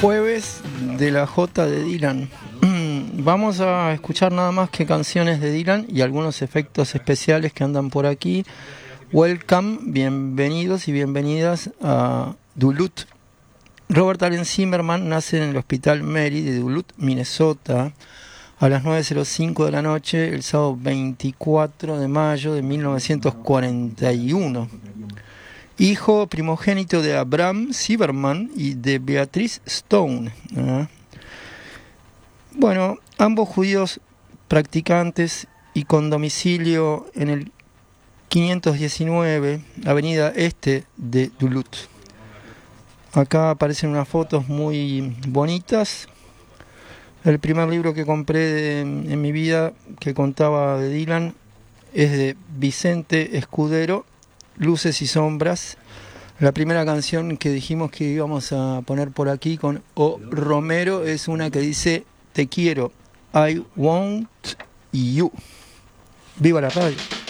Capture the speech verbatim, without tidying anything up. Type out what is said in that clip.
Jueves de la J de Dylan. Vamos a escuchar nada más que canciones de Dylan y algunos efectos especiales que andan por aquí. Welcome, bienvenidos y bienvenidas a Duluth. Robert Allen Zimmerman nace en el Hospital Mary de Duluth, Minnesota, a las nueve cero cinco de la noche, el sábado veinticuatro de mayo de mil novecientos cuarenta y uno. Hijo primogénito de Abraham Zimmerman y de Beatrice Stone. ¿eh? Bueno, ambos judíos practicantes y con domicilio en el quinientos diecinueve, avenida este de Duluth. Acá aparecen unas fotos muy bonitas. El primer libro que compré de, en mi vida que contaba de Dylan es de Vicente Escudero, Luces y Sombras. La primera canción que dijimos que íbamos a poner por aquí con O Romero es una que dice Te quiero, I want you. ¡Viva la radio!